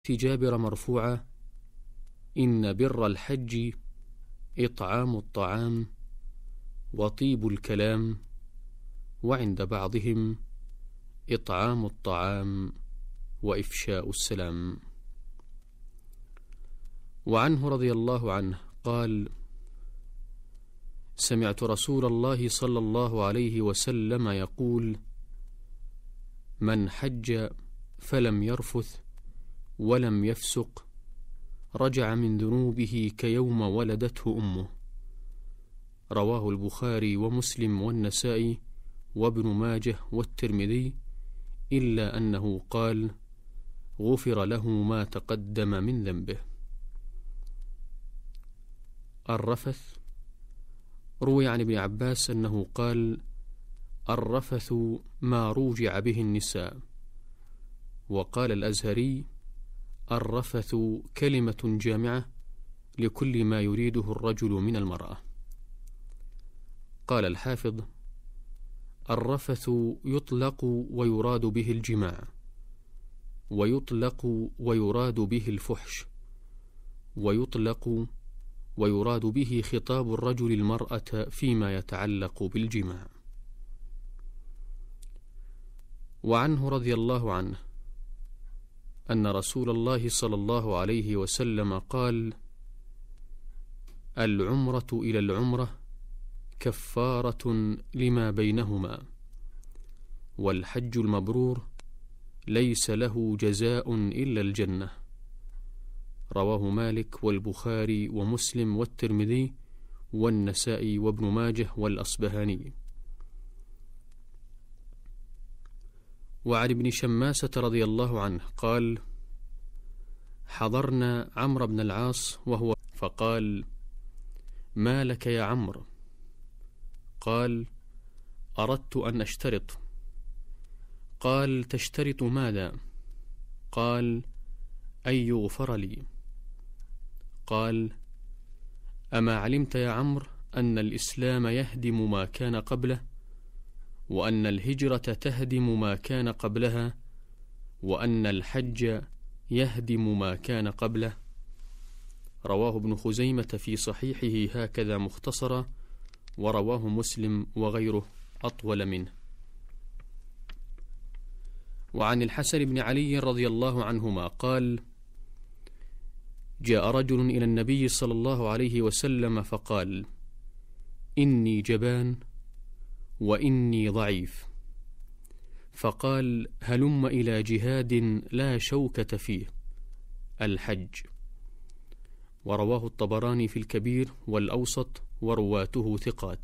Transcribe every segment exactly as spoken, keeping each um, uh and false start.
جابر مرفوعة: إن بر الحج إطعام الطعام وطيب الكلام، وعند بعضهم إطعام الطعام وإفشاء السلام. وعنه رضي الله عنه قال: سمعت رسول الله صلى الله عليه وسلم يقول: من حج فلم يرفث ولم يفسق رجع من ذنوبه كيوم ولدته أمه. رواه البخاري ومسلم والنسائي وابن ماجه والترمذي، إلا أنه قال: غفر له ما تقدم من ذنبه. الرفث روي عن ابن عباس أنه قال: الرفث ما روجع به النساء. وقال الأزهري: الرفث كلمة جامعة لكل ما يريده الرجل من المرأة. قال الحافظ: الرفث يطلق ويراد به الجماع، ويطلق ويراد به الفحش، ويطلق ويراد به خطاب الرجل المرأة فيما يتعلق بالجماع. وعنه رضي الله عنه أن رسول الله صلى الله عليه وسلم قال: العمرة إلى العمرة كفارة لما بينهما، والحج المبرور ليس له جزاء إلا الجنة. رواه مالك والبخاري ومسلم والترمذي والنسائي وابن ماجه والأصبهاني. وعن ابن شماسة رضي الله عنه قال: حضرنا عمرو بن العاص وهو فقال: ما لك يا عمرو؟ قال: أردت أن أشترط. قال: تشترط ماذا؟ قال: أن يغفر لي. قال: أما علمت يا عمرو أن الإسلام يهدم ما كان قبله، وأن الهجرة تهدم ما كان قبلها، وأن الحج يهدم ما كان قبله؟ رواه ابن خزيمة في صحيحه هكذا مختصرا، ورواه مسلم وغيره أطول منه. وعن الحسن بن علي رضي الله عنهما قال: جاء رجل إلى النبي صلى الله عليه وسلم فقال: إني جبان وإني ضعيف. فقال: هلم إلى جهاد لا شوكة فيه، الحج. ورواه الطبراني في الكبير والأوسط ورواته ثقات.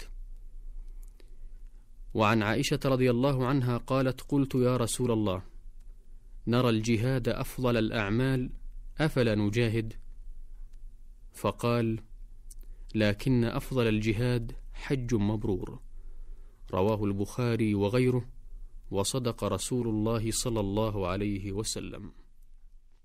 وعن عائشة رضي الله عنها قالت: قلت يا رسول الله، نرى الجهاد أفضل الأعمال، أفلا نجاهد؟ فقال: لكن أفضل الجهاد حج مبرور. رواه البخاري وغيره، وصدق رسول الله صلى الله عليه وسلم.